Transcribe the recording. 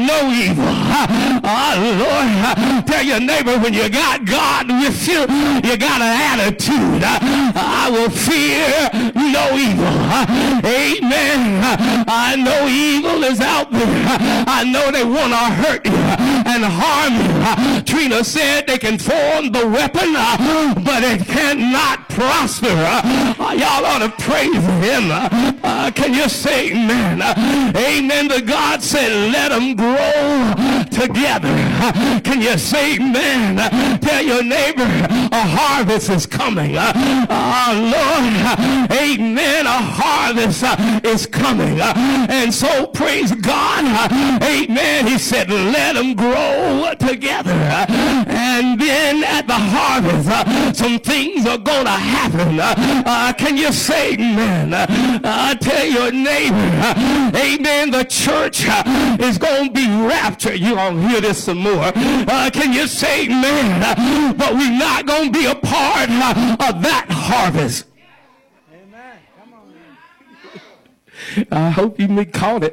no evil. Lord, tell your neighbor, when you got God with you, you got an attitude. I will fear no evil. Amen. I know evil is out there. I know they want to hurt you and harm you. Trina said they can form the weapon, but it cannot prosper. Y'all ought to praise him. Can you say amen? Amen. The God said, let them grow together. Can you say amen? Tell your neighbor, a harvest is coming. Lord, amen, a harvest is coming. And so praise God, amen, he said, let them grow together. And then at the harvest, some things are going to happen. Can you say amen? Tell your neighbor, amen, the church is going to be raptured. You're going to hear this some more. Can you say amen? But we're not going to be a part of that harvest. Amen. Come on, man. I hope you caught it.